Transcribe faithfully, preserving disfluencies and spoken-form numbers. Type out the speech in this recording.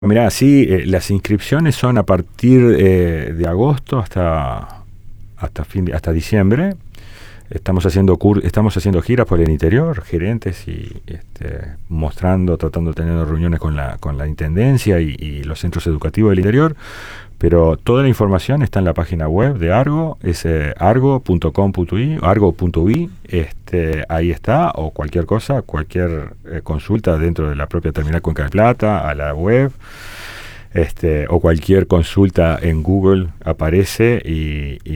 Mirá, sí, eh, las inscripciones son a partir eh, de agosto hasta hasta fin de- hasta diciembre. Estamos haciendo cur- estamos haciendo giras por el interior, gerentes y este, mostrando, tratando de tener reuniones con la con la intendencia y, y los centros educativos del interior. Pero toda la información está en la página web de Argo, es eh, argo punto com punto i, argo punto u i, este, ahí está, o cualquier cosa, cualquier eh, consulta dentro de la propia Terminal Cuenca del Plata, a la web, este, o cualquier consulta en Google aparece y, y